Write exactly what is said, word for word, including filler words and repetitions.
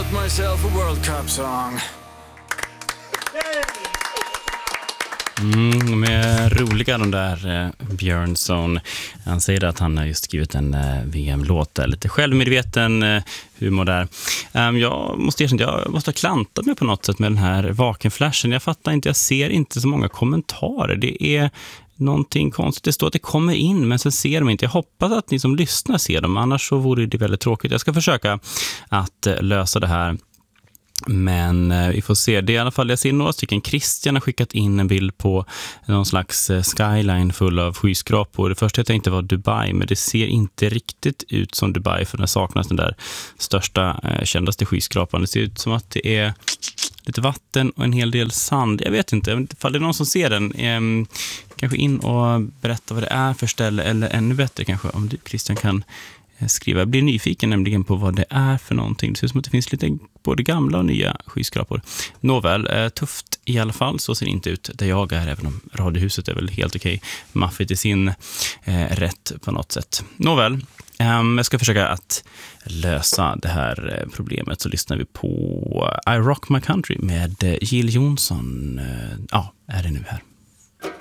wrote myself a World Cup song. Mm, med roliga de där eh, Björnsson. Han säger att han har just skrivit en eh, V M-låt. Lite självmedveten eh, humor där. Um, jag måste erkänna, jag måste ha klantat mig på något sätt med den här vakenflashen. Jag fattar inte, jag ser inte så många kommentarer. Det är någonting konstigt. Det står att det kommer in, men sen ser de inte. Jag hoppas att ni som lyssnar ser dem, annars så vore det väldigt tråkigt. Jag ska försöka att eh, lösa det här. Men eh, vi får se. Det är i alla fall, jag ser några stycken. Christian har skickat in en bild på någon slags eh, skyline full av skyskrapor. Det första jag tänkte var Dubai, men det ser inte riktigt ut som Dubai, för det saknas den där största, eh, kändaste skyskrapan. Det ser ut som att det är lite vatten och en hel del sand. Jag vet inte, ifall det är någon som ser den, eh, kanske in och berätta vad det är för ställe, eller ännu bättre kanske om du, Christian, kan skriva. Jag blir nyfiken nämligen på vad det är för någonting. Det ser ut som att det finns lite både gamla och nya skyskrapor. Nåväl, eh, tufft i alla fall. Så ser det inte ut där jag är, även om radiohuset är väl helt okej. Maffigt i sin eh, rätt på något sätt. Nåväl, eh, jag ska försöka att lösa det här eh, problemet. Så lyssnar vi på I Rock My Country med eh, Jill Johnson. Eh, ja, är det nu här.